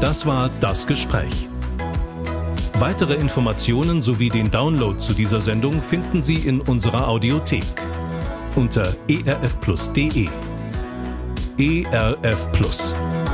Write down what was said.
Das war Das Gespräch. Weitere Informationen sowie den Download zu dieser Sendung finden Sie in unserer Audiothek unter erfplus.de. ERF Plus.